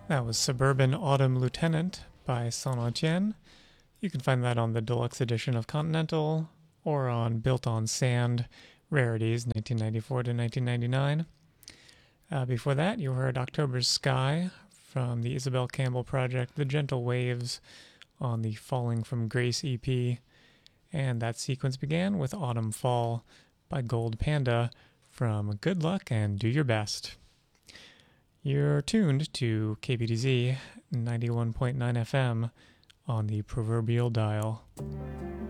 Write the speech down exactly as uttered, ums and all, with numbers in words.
That was Suburban Autumn Lieutenant by Son Tien. You can find that on the deluxe edition of Continental or on Built on Sand Rarities nineteen ninety-four to nineteen ninety-nine. Uh, before that, you heard October's Sky from the Isabel Campbell project The Gentle Waves on the Falling from Grace E P. And that sequence began with Autumn Fall by Gold Panda from Good Luck and Do Your Best. You're tuned to K B D Z ninety-one point nine F M on the proverbial dial.